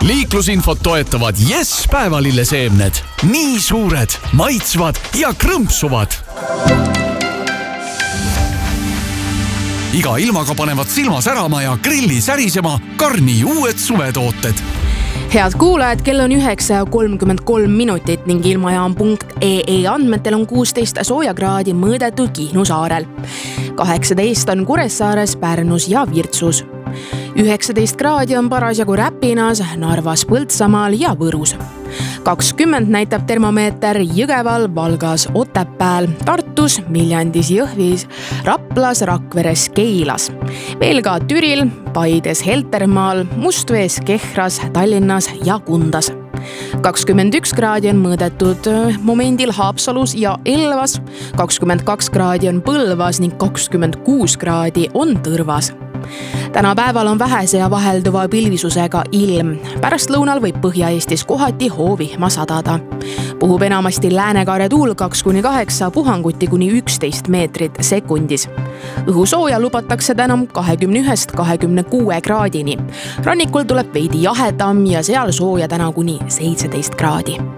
Liiklusinfot toetavad Yes päevalilleseemned. Nii suured, maitsvad ja krõmpsuvad. Iga ilmaga panevad silma särama ja grilli särisema Karni uued suvetooted. Head kuulajad, kell on 9:33 ning ilmajaam.ee andmetel on 16 soojakraadi mõõdetud Kihnu saarel. 18 on Kuressaares, Pärnus ja Virtsus. 19 kraadi on parasjagu Räpinas, Narvas, Põltsamaal ja Võrus. 20 näitab termomeeter Jõgeval, Valgas, Otepääl, Tartus, Viljandis, Jõhvis, Raplas, Rakveres, Keilas. Veel ka Türil, Paides, Heltermaal, Mustvees, Kehras, Tallinnas ja Kundas. 21 kraadi on mõõdetud momendil Haapsalus ja Elvas, 22 kraadi on Põlvas ning 26 kraadi on Tõrvas. Täna päeval on vähese ja vahelduva pilvisusega ilm. Pärastlõunal võib Põhja-Eestis kohati hoovihma sadada. Puhub enamasti läänekaare tuul 2-8, puhanguti kuni 11 meetrit sekundis. Õhusooja lubatakse täna 21-26 kraadini. Rannikul tuleb veidi jahedam ja seal sooja täna kuni 17 kraadi.